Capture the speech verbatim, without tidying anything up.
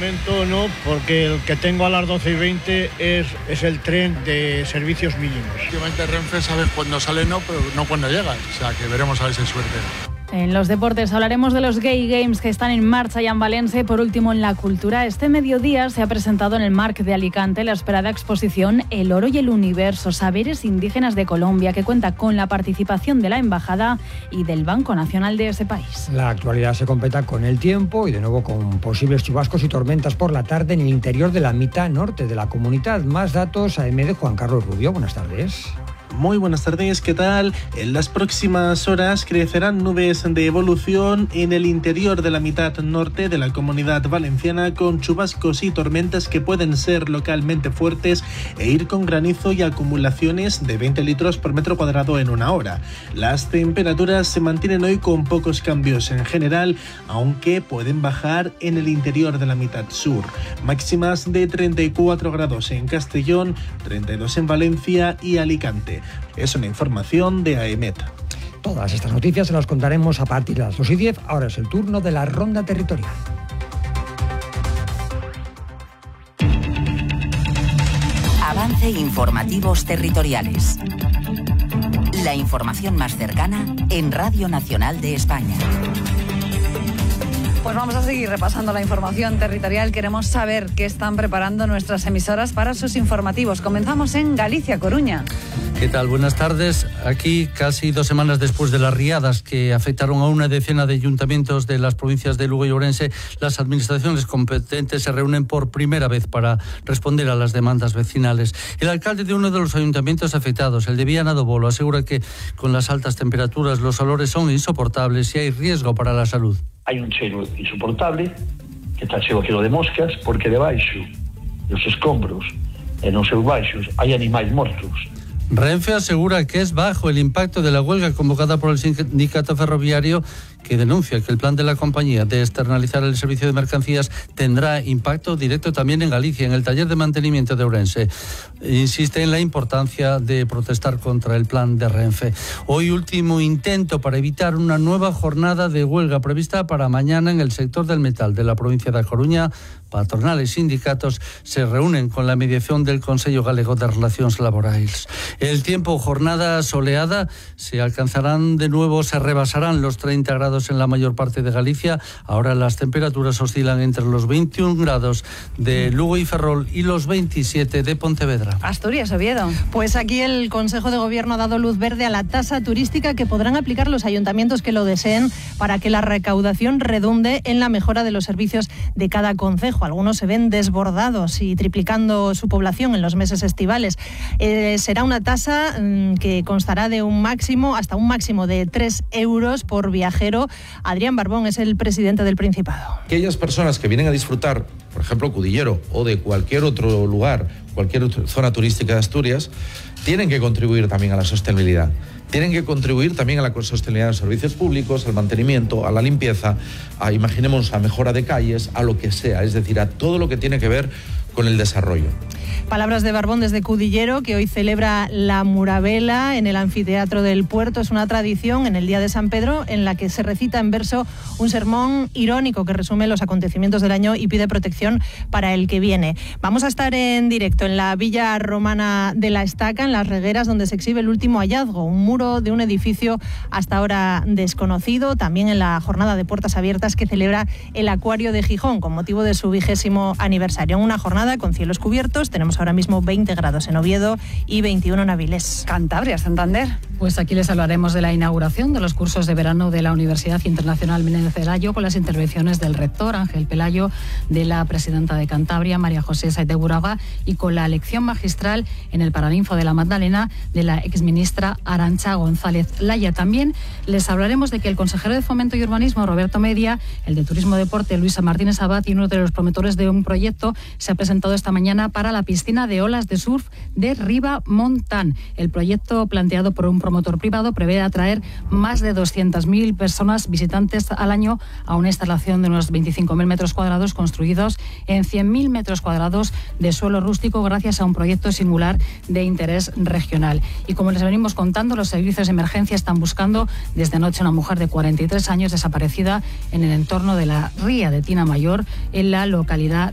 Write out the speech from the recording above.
momento no, porque el que tengo a las doce y veinte es, es el tren de servicios mínimos. Últimamente Renfe sabes cuándo sale, no, pero no cuándo llega, o sea que veremos a ver si hay suerte. En los deportes hablaremos de los Gay Games que están en marcha ya en Valencia. Por último, en la cultura, este mediodía se ha presentado en el Marc de Alicante la esperada exposición El oro y el universo, saberes indígenas de Colombia, que cuenta con la participación de la Embajada y del Banco Nacional de ese país. La actualidad se completa con el tiempo y de nuevo con posibles chubascos y tormentas por la tarde en el interior de la mitad norte de la comunidad. Más datos a M de Juan Carlos Rubio. Buenas tardes. Muy buenas tardes, ¿qué tal? En las próximas horas crecerán nubes de evolución en el interior de la mitad norte de la Comunidad Valenciana, con chubascos y tormentas que pueden ser localmente fuertes e ir con granizo y acumulaciones de veinte litros por metro cuadrado en una hora. Las temperaturas se mantienen hoy con pocos cambios en general, aunque pueden bajar en el interior de la mitad sur. Máximas de treinta y cuatro grados en Castellón, treinta y dos en Valencia y Alicante. Es una información de A E M E T. Todas estas noticias se las contaremos a partir de las dos y diez. Ahora es el turno de la ronda territorial. Avance informativos territoriales. La información más cercana en Radio Nacional de España. Pues vamos a seguir repasando la información territorial. Queremos saber qué están preparando nuestras emisoras para sus informativos. Comenzamos en Galicia, Coruña. ¿Qué tal? Buenas tardes. Aquí, casi dos semanas después de las riadas que afectaron a una decena de ayuntamientos de las provincias de Lugo y Ourense, las administraciones competentes se reúnen por primera vez para responder a las demandas vecinales. El alcalde de uno de los ayuntamientos afectados, el de Viana do Bolo, asegura que con las altas temperaturas los olores son insoportables y hay riesgo para la salud. Hai un cheiro insoportable que está cheo aquilo de moscas, porque debaixo dos escombros e nos seus baixos hai animais mortos. Renfe asegura que es bajo el impacto de la huelga convocada por el sindicato ferroviario, que denuncia que el plan de la compañía de externalizar el servicio de mercancías tendrá impacto directo también en Galicia, en el taller de mantenimiento de Ourense. Insiste en la importancia de protestar contra el plan de Renfe. Hoy último intento para evitar una nueva jornada de huelga prevista para mañana en el sector del metal de la provincia de A Coruña. Patronales y sindicatos se reúnen con la mediación del Consello Galego de Relacións Laborais. El tiempo, jornada soleada, se alcanzarán de nuevo, se rebasarán los treinta grados en la mayor parte de Galicia. Ahora las temperaturas oscilan entre los veintiún grados de Lugo y Ferrol y los veintisiete de Pontevedra. Asturias, Oviedo. Pues aquí el Consejo de Gobierno ha dado luz verde a la tasa turística que podrán aplicar los ayuntamientos que lo deseen para que la recaudación redunde en la mejora de los servicios de cada concejo. Algunos se ven desbordados y triplicando su población en los meses estivales. Eh, será una tasa mmm, que constará de un máximo, hasta un máximo de tres euros por viajero. Adrián Barbón es el presidente del Principado. Aquellas personas que vienen a disfrutar, por ejemplo, Cudillero o de cualquier otro lugar, cualquier zona turística de Asturias, tienen que contribuir también a la sostenibilidad. Tienen que contribuir también a la sostenibilidad de los servicios públicos, al mantenimiento, a la limpieza, a, imaginemos, a mejora de calles, a lo que sea, es decir, a todo lo que tiene que ver con el desarrollo. Palabras de Barbón desde Cudillero, que hoy celebra la Murabela en el anfiteatro del puerto. Es una tradición en el Día de San Pedro en la que se recita en verso un sermón irónico que resume los acontecimientos del año y pide protección para el que viene. Vamos a estar en directo en la Villa Romana de la Estaca, en Las Regueras, donde se exhibe el último hallazgo, un muro de un edificio hasta ahora desconocido. También en la jornada de puertas abiertas que celebra el Acuario de Gijón con motivo de su vigésimo aniversario. Una jornada con cielos cubiertos. Tenemos ahora mismo veinte grados en Oviedo y veintiuno en Avilés. Cantabria, Santander. Pues aquí les hablaremos de la inauguración de los cursos de verano de la Universidad Internacional Menéndez Pelayo, con las intervenciones del rector Ángel Pelayo, de la presidenta de Cantabria, María José Saete Buraga, y con la lección magistral en el Paraninfo de la Magdalena de la exministra Arantxa González Laya. También les hablaremos de que el consejero de Fomento y Urbanismo, Roberto Media, el de Turismo y Deporte, Luisa Martínez Abad, y uno de los promotores de un proyecto, se ha presentado esta mañana para la piscina de olas de surf de Riva Montán. El proyecto, planteado por un promotor privado, prevé atraer más de doscientas mil personas visitantes al año a una instalación de unos veinticinco mil metros cuadrados construidos en cien mil metros cuadrados de suelo rústico, gracias a un proyecto singular de interés regional. Y como les venimos contando, los servicios de emergencia están buscando desde anoche a una mujer de cuarenta y tres años desaparecida en el entorno de la ría de Tina Mayor, en la localidad